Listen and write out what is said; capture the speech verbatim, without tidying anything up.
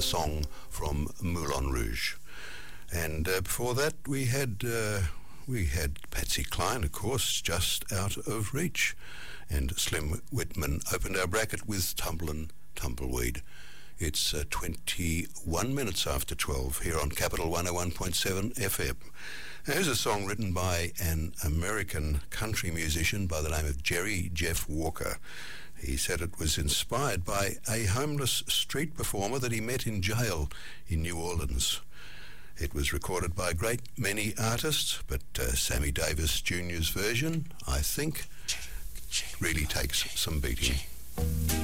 song from Moulin Rouge. And uh, before that, we had uh, we had Patsy Cline, of course, Just Out of Reach. And Slim Whitman opened our bracket with Tumblin' Tumbleweed. It's uh, twenty-one minutes after twelve here on Capital one oh one point seven F M. Now, here's a song written by an American country musician by the name of Jerry Jeff Walker. He said it was inspired by a homeless street performer that he met in jail in New Orleans. It was recorded by a great many artists, but uh, Sammy Davis Junior's version, I think, really takes some beating.